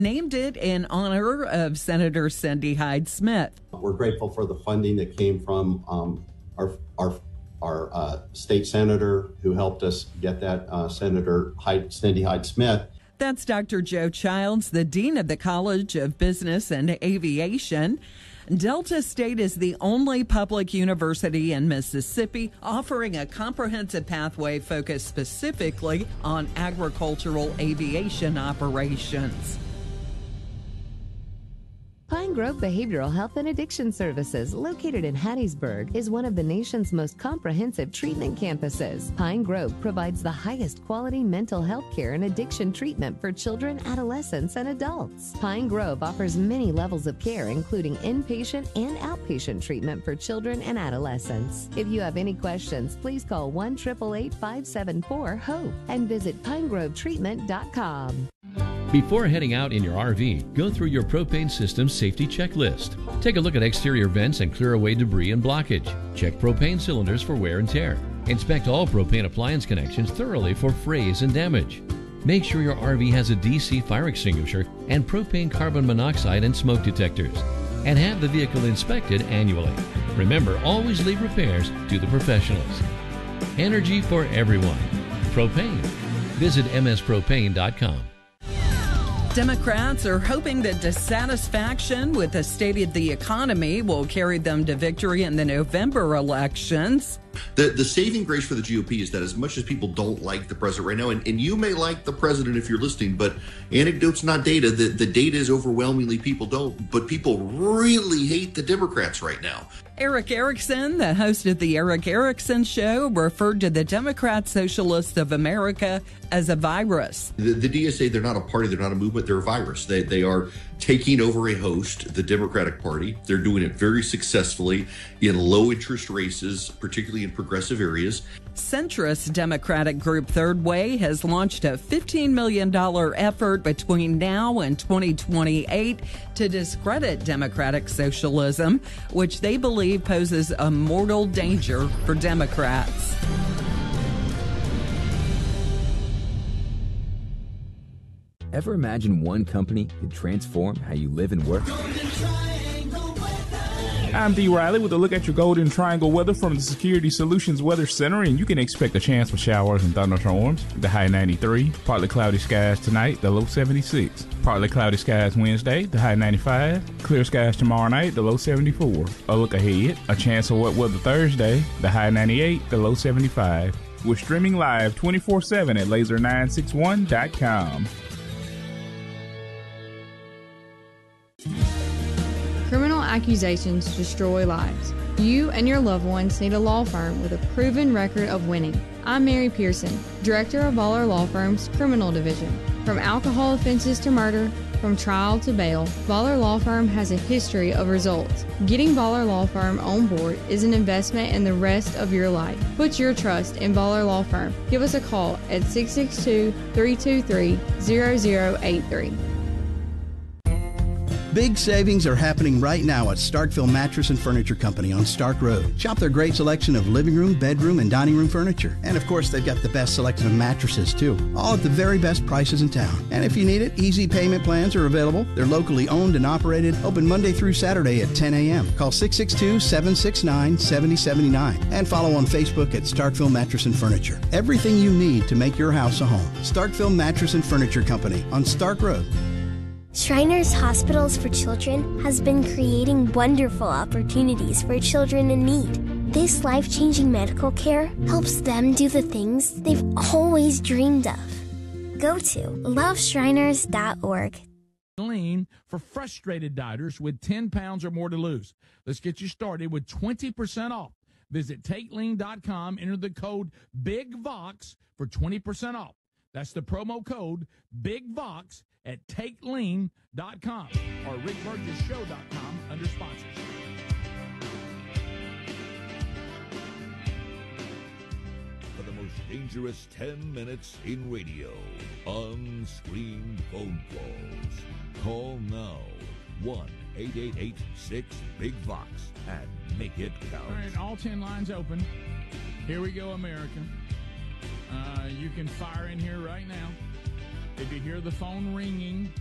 named it in honor of Senator Cindy Hyde-Smith. We're grateful for the funding that came from our state senator who helped us get that, Cindy Hyde-Smith. That's Dr. Joe Childs, the Dean of the College of Business and Aviation. Delta State is the only public university in Mississippi offering a comprehensive pathway focused specifically on agricultural aviation operations. Pine Grove Behavioral Health and Addiction Services, located in Hattiesburg, is one of the nation's most comprehensive treatment campuses. Pine Grove provides the highest quality mental health care and addiction treatment for children, adolescents, and adults. Pine Grove offers many levels of care, including inpatient and outpatient treatment for children and adolescents. If you have any questions, please call 1-888-574-HOPE and visit pinegrovetreatment.com. Before heading out in your RV, go through your propane system's safety checklist. Take a look at exterior vents and clear away debris and blockage. Check propane cylinders for wear and tear. Inspect all propane appliance connections thoroughly for frays and damage. Make sure your RV has a DC fire extinguisher and propane carbon monoxide and smoke detectors. And have the vehicle inspected annually. Remember, always leave repairs to the professionals. Energy for everyone. Propane. Visit mspropane.com. Democrats are hoping that dissatisfaction with the state of the economy will carry them to victory in the November elections. The saving grace for the GOP is that as much as people don't like the president right now, and you may like the president if you're listening, but anecdotes, not data, the data is overwhelmingly people don't, but people really hate the Democrats right now. Eric Erickson, the host of the Eric Erickson Show, referred to the Democrat Socialists of America as a virus. The DSA, they're not a party, they're not a movement, they're a virus. They are taking over a host, the Democratic Party. They're doing it very successfully in low-interest races, particularly in progressive areas. Centrist Democratic group Third Way has launched a $15 million effort between now and 2028 to discredit democratic socialism, which they believe poses a mortal danger for Democrats. Ever imagine one company could transform how you live and work? I'm D. Riley with a look at your Golden Triangle weather from the Security Solutions Weather Center, and you can expect a chance for showers and thunderstorms. The high 93, partly cloudy skies tonight, the low 76. Partly cloudy skies Wednesday, the high 95. Clear skies tomorrow night, the low 74. A look ahead, a chance of wet weather Thursday, the high 98, the low 75. We're streaming live 24/7 at laser961.com. Criminal accusations destroy lives. You and your loved ones need a law firm with a proven record of winning. I'm Mary Pearson, Director of Voller Law Firm's Criminal Division. From alcohol offenses to murder, from trial to bail, Voller Law Firm has a history of results. Getting Voller Law Firm on board is an investment in the rest of your life. Put your trust in Voller Law Firm. Give us a call at 662-323-0083. Big savings are happening right now at Starkville Mattress and Furniture Company on Stark Road. Shop their great selection of living room, bedroom, and dining room furniture. And of course, they've got the best selection of mattresses too, all at the very best prices in town. And if you need it, easy payment plans are available. They're locally owned and operated, open Monday through Saturday at 10 a.m. Call 662-769-7079 and follow on Facebook at Starkville Mattress and Furniture. Everything you need to make your house a home. Starkville Mattress and Furniture Company on Stark Road. Shriners Hospitals for Children has been creating wonderful opportunities for children in need. This life-changing medical care helps them do the things they've always dreamed of. Go to loveshriners.org. Lean for frustrated dieters with 10 pounds or more to lose. Let's get you started with 20% off. Visit TakeLean.com, enter the code BIGVOX for 20% off. That's the promo code BIGVOX at TakeLean.com or RickBurgessShow.com under sponsors. For the most dangerous 10 minutes in radio, unscreened phone calls. Call now, 1-888-6-BIG-VOX, and make it count. All right, all 10 lines open. Here we go, America. You can fire in here right now. If you hear the phone ringing,